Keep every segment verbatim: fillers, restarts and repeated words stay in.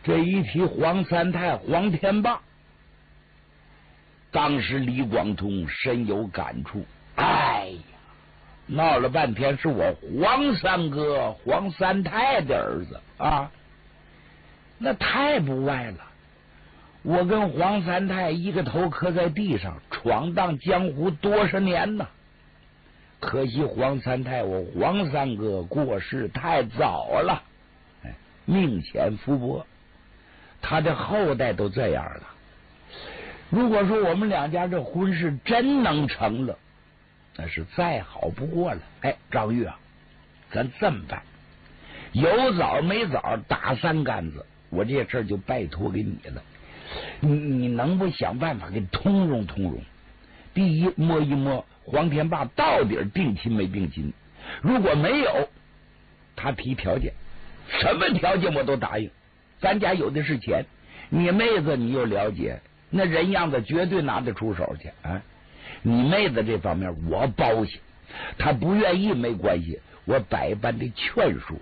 这一提黄三太、黄天霸，当时李广通深有感触。哎呀，闹了半天是我黄三哥、黄三太的儿子啊，那太不外了。我跟黄三太一个头磕在地上，闯荡江湖多少年呢？可惜黄三太，我黄三哥过世太早了，哎，命浅福薄，他的后代都这样了。如果说我们两家这婚事真能成了，那是再好不过了。哎，张玉啊，咱这么办，有枣没枣打三竿子，我这事儿就拜托给你了。你你能不想办法给通融通融？第一，摸一摸黄天霸到底定亲没定亲，如果没有，他提条件，什么条件我都答应。咱家有的是钱，你妹子你又了解，那人样子绝对拿得出手去啊！你妹子这方面我包下，她不愿意没关系，我百般的劝说。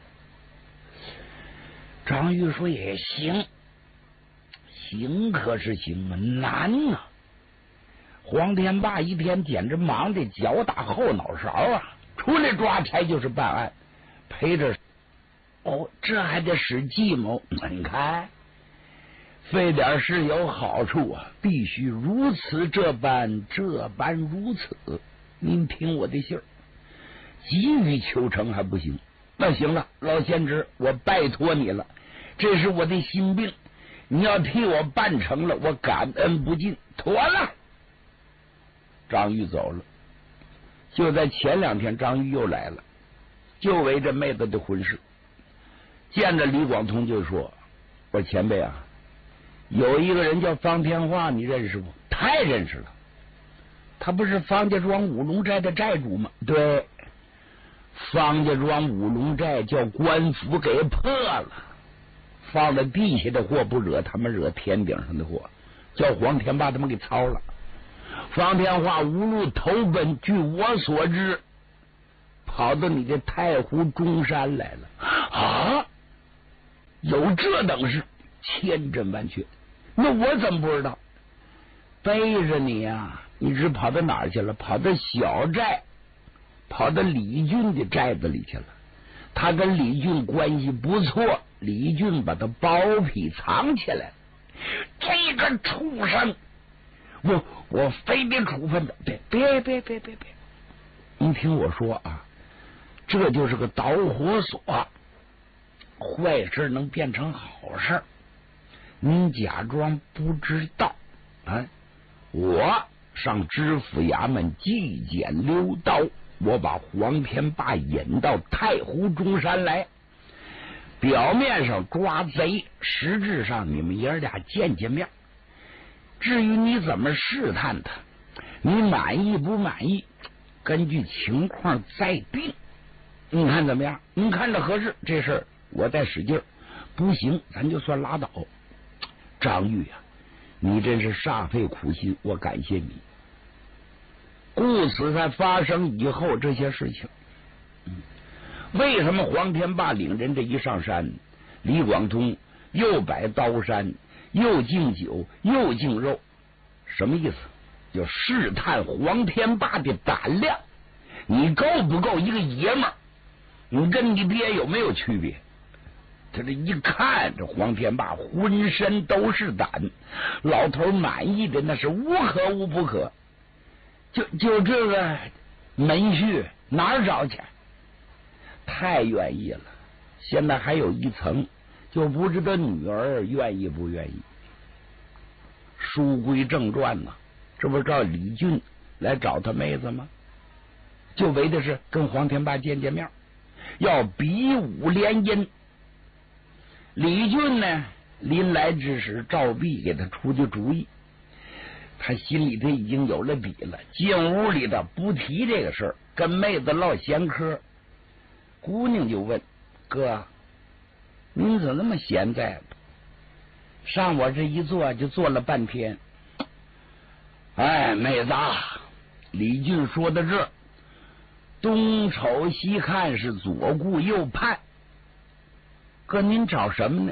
张玉说也行，行可是行啊，难啊！黄天霸一天简直忙得脚打后脑勺啊，出来抓差就是办案，陪着哦，这还得使计谋。你看，费点事有好处啊，必须如此这般，这般如此。您听我的信儿，急于求成还不行。那行了，老先知，我拜托你了，这是我的心病，你要替我办成了，我感恩不尽。妥了。张玉走了，就在前两天，张玉又来了，就为这妹子的婚事。见着李广通就说：“我说前辈啊，有一个人叫方天化，你认识不？”太认识了，他不是方家庄五龙寨的寨主吗？对，方家庄五龙寨叫官府给破了，放在地下的货不惹他们，惹天顶上的祸，叫黄天霸他们给操了。方天化无路投奔，据我所知，跑到你的太湖中山来了啊！有这等事，千真万确。那我怎么不知道？背着你啊，你只跑到哪儿去了？跑到小寨，跑到李俊的寨子里去了。他跟李俊关系不错，李俊把他包庇藏起来了。这个畜生！我我非得处分他！别别别别别别！您听我说啊，这就是个导火索，坏事能变成好事。您假装不知道啊！我上知府衙门纪检溜刀，我把黄天霸引到太湖中山来，表面上抓贼，实质上你们爷俩见见面。至于你怎么试探他，你满意不满意，根据情况再定。你看怎么样？你看着合适，这事儿我再使劲儿，不行咱就算拉倒。张玉啊，你真是煞费苦心，我感谢你。故此在发生以后这些事情，嗯，为什么黄天霸领人这一上山，李广通又摆刀山，又敬酒，又敬肉，什么意思？就试探黄天霸的胆量，你够不够一个爷们儿？你跟你爹有没有区别？他这一看，这黄天霸浑身都是胆，老头满意的那是无可无不可。就就这个门婿哪儿找去？太愿意了。现在还有一层，就不知道女儿愿意不愿意。书归正传呐，这不是照李俊来找他妹子吗？就为的是跟黄天霸见见面，要比武联姻。李俊呢，临来之时，赵弼给他出的主意，他心里头已经有了底了。进屋里的不提这个事儿，跟妹子唠闲嗑。姑娘就问：“哥，您怎么那么闲在？上我这一坐就坐了半天。”哎，妹子，李俊说到这儿，东瞅西看，是左顾右盼。哥，您找什么呢？